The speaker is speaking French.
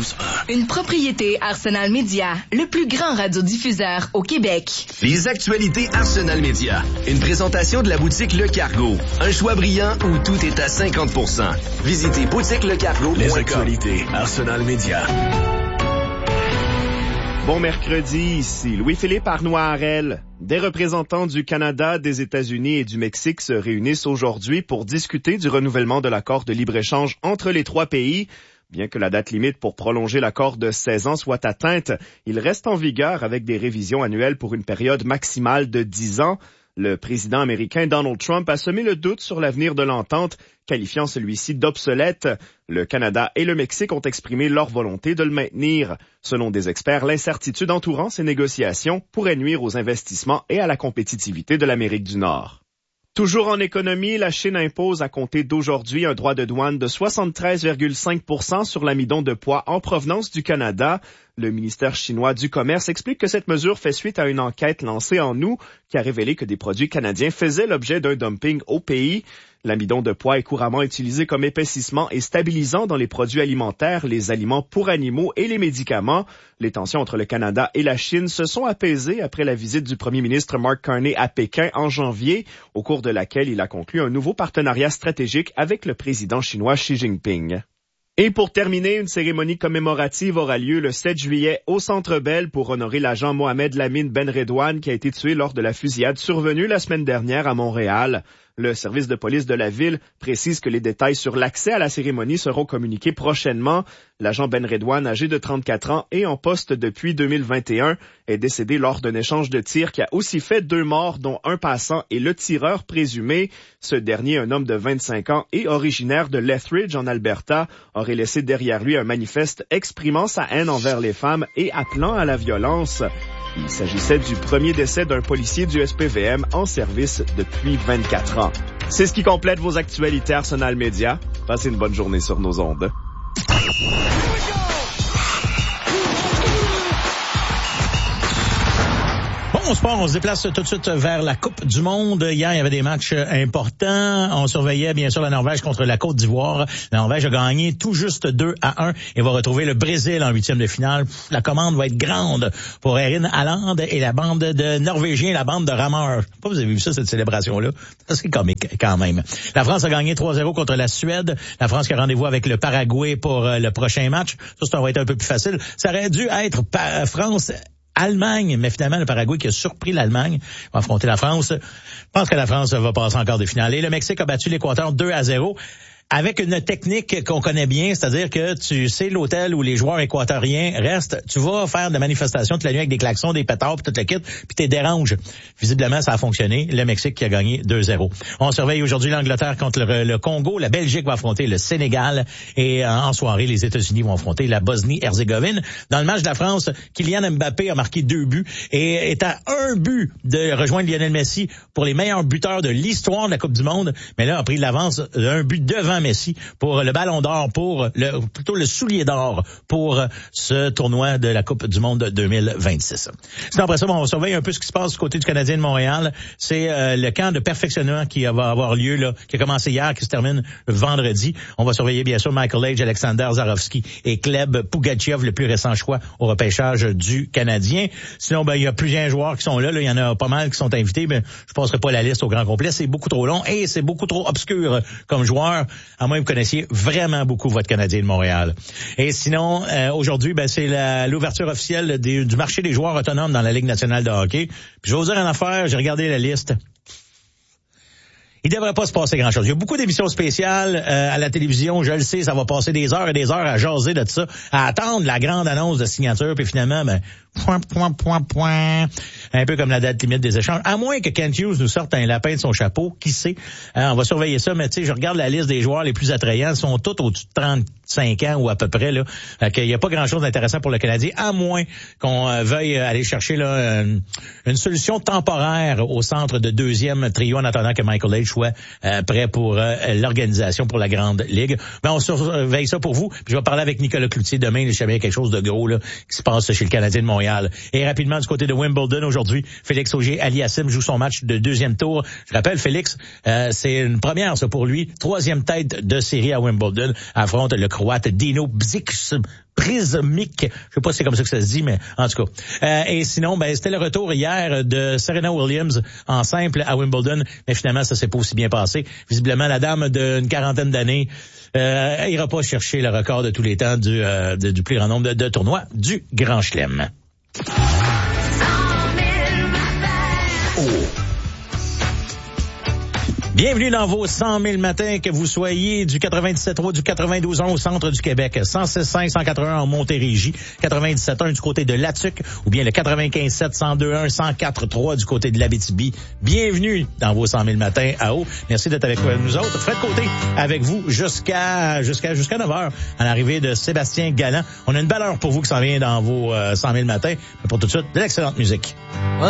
92.1. Une propriété Arsenal Média, le plus grand radiodiffuseur au Québec. Les actualités Arsenal Média. Une présentation de la boutique Le Cargo. Un choix brillant où tout est à 50%. Visitez boutiquelecargo.com. Les actualités Arsenal Média. Bon mercredi, ici Louis-Philippe Arnois-Harel. Des représentants du Canada, des États-Unis et du Mexique se réunissent aujourd'hui pour discuter du renouvellement de l'accord de libre-échange entre les trois pays. Bien que la date limite pour prolonger l'accord de 16 ans soit atteinte, il reste en vigueur avec des révisions annuelles pour une période maximale de 10 ans. Le président américain Donald Trump a semé le doute sur l'avenir de l'entente, qualifiant celui-ci d'obsolète. Le Canada et le Mexique ont exprimé leur volonté de le maintenir. Selon des experts, l'incertitude entourant ces négociations pourrait nuire aux investissements et à la compétitivité de l'Amérique du Nord. Toujours en économie, la Chine impose à compter d'aujourd'hui un droit de douane de 73,5% sur l'amidon de poids en provenance du Canada. Le ministère chinois du Commerce explique que cette mesure fait suite à une enquête lancée en août qui a révélé que des produits canadiens faisaient l'objet d'un dumping au pays. L'amidon de poids est couramment utilisé comme épaississement et stabilisant dans les produits alimentaires, les aliments pour animaux et les médicaments. Les tensions entre le Canada et la Chine se sont apaisées après la visite du premier ministre Mark Carney à Pékin en janvier, au cours de laquelle il a conclu un nouveau partenariat stratégique avec le président chinois Xi Jinping. Et pour terminer, une cérémonie commémorative aura lieu le 7 juillet au Centre Bell pour honorer l'agent Mohamed Lamine Benredouane qui a été tué lors de la fusillade survenue la semaine dernière à Montréal. Le service de police de la ville précise que les détails sur l'accès à la cérémonie seront communiqués prochainement. L'agent Benredouane, âgé de 34 ans et en poste depuis 2021, est décédé lors d'un échange de tirs qui a aussi fait 2 morts, dont un passant et le tireur présumé. Ce dernier, un homme de 25 ans et originaire de Lethbridge en Alberta, aurait laissé derrière lui un manifeste exprimant sa haine envers les femmes et appelant à la violence. Il s'agissait du premier décès d'un policier du SPVM en service depuis 24 ans. C'est ce qui complète vos actualités Arsenal Média. Passez une bonne journée sur nos ondes. Bon sport, on se déplace tout de suite vers la Coupe du Monde. Hier, il y avait des matchs importants. On surveillait bien sûr la Norvège contre la Côte d'Ivoire. La Norvège a gagné tout juste 2-1 et va retrouver le Brésil en 8e de finale. La commande va être grande pour Erling Haaland et la bande de Norvégiens, la bande de rameurs. Je sais pas si vous avez vu ça, cette célébration-là. C'est comique quand même. La France a gagné 3-0 contre la Suède. La France qui a rendez-vous avec le Paraguay pour le prochain match. Ça va être un peu plus facile. Ça aurait dû être France-Allemagne, mais finalement, le Paraguay qui a surpris l'Allemagne va affronter la France. Je pense que la France va passer en quart de finale. Et le Mexique a battu l'Équateur 2-0. Avec une technique qu'on connaît bien, c'est-à-dire que tu sais l'hôtel où les joueurs équatoriens restent, tu vas faire de manifestations toute la nuit avec des klaxons, des pétards, puis toute la kit, puis t'es dérange. Visiblement, ça a fonctionné. Le Mexique qui a gagné 2-0. On surveille aujourd'hui l'Angleterre contre le Congo. La Belgique va affronter le Sénégal. Et en soirée, les États-Unis vont affronter la Bosnie-Herzégovine. Dans le match de la France, Kylian Mbappé a marqué 2 buts et est à 1 but de rejoindre Lionel Messi pour les meilleurs buteurs de l'histoire de la Coupe du Monde. Mais là, a pris de l'avance d'un but devant Messi pour le ballon d'or, plutôt le soulier d'or pour ce tournoi de la Coupe du Monde 2026. Sinon, après ça, on surveille un peu ce qui se passe du côté du Canadien de Montréal. C'est le camp de perfectionnement qui va avoir lieu, là, qui a commencé hier, qui se termine vendredi. On va surveiller, bien sûr, Michael Age, Alexander Zarovski et Gleb Pugachev, le plus récent choix au repêchage du Canadien. Sinon, il y a plusieurs joueurs qui sont là. Il y en a pas mal qui sont invités, mais je passerai pas la liste au grand complet. C'est beaucoup trop long et c'est beaucoup trop obscur comme joueur. À moins que vous connaissiez vraiment beaucoup votre Canadien de Montréal. Et sinon, aujourd'hui, c'est l'ouverture officielle du marché des joueurs autonomes dans la Ligue nationale de hockey. Puis je vais vous dire une affaire, j'ai regardé la liste. Il devrait pas se passer grand-chose. Il y a beaucoup d'émissions spéciales à la télévision, je le sais, ça va passer des heures et des heures à jaser de ça, à attendre la grande annonce de signature, puis finalement, un peu comme la date limite des échanges. À moins que Kent Hughes nous sorte un lapin de son chapeau, qui sait. On va surveiller ça, mais tu sais, je regarde la liste des joueurs les plus attrayants, ils sont tous au-dessus de 35 ans ou à peu près, là. Il n'y a pas grand-chose d'intéressant pour le Canadien, à moins qu'on veuille aller chercher là une solution temporaire au centre de deuxième trio en attendant que Michael Age soit prêt pour l'organisation pour la Grande Ligue. Ben, on surveille ça pour vous. Puis je vais parler avec Nicolas Cloutier demain, je savais quelque chose de gros là qui se passe chez le Canadien de Montréal. Et rapidement, du côté de Wimbledon, aujourd'hui, aujourd'hui. Félix Auger-Aliassime joue son match de deuxième tour. Je rappelle, Félix, c'est une première, ça, pour lui. 3e tête de série à Wimbledon. Affronte le Croate Dino Prizmic. Je sais pas si c'est comme ça que ça se dit, mais en tout cas. Et sinon, c'était le retour hier de Serena Williams en simple à Wimbledon, mais finalement, ça s'est pas aussi bien passé. Visiblement, la dame d'une quarantaine d'années ira pas chercher le record de tous les temps du plus grand nombre de tournois du Grand Chelem. Bienvenue dans vos 100 000 matins, que vous soyez du 97.3, du 92.1 au centre du Québec, 106.5, 181 en Montérégie, 97.1 du côté de Latuc, ou bien le 95.7, 102.1, 104.3 du côté de l'Abitibi. Bienvenue dans vos 100 000 matins à eau. Merci d'être avec nous autres. Fred Côté avec vous jusqu'à 9h, à l'arrivée de Sébastien Galland. On a une belle heure pour vous qui s'en vient dans vos 100 000 matins. Mais pour tout de suite, de l'excellente musique.